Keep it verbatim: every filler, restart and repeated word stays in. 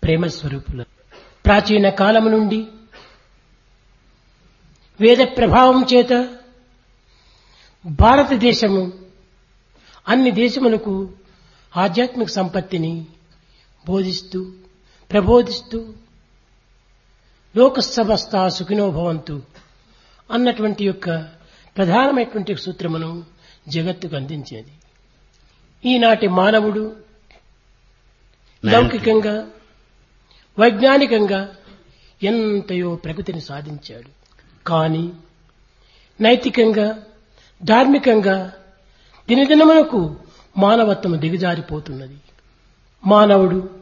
ప్రేమ స్వరూపులు. ప్రాచీన కాలము నుండి వేద ప్రభావం చేత భారతదేశము అన్ని దేశములకు ఆధ్యాత్మిక సంపత్తిని బోధిస్తూ ప్రబోధిస్తూ లోక సమస్త సుఖినో భవంతు అన్నటువంటి యొక్క ప్రధానమైనటువంటి సూత్రమును జగత్తుకు అందించేది. ఈనాటి మానవుడు లౌకికంగా వైజ్ఞానికంగా ఎంతయో ప్రగతిని సాధించాడు. కానీ నైతికంగా ధార్మికంగా దినదినమునకు మానవత్వము దిగజారిపోతున్నది. మానవుడు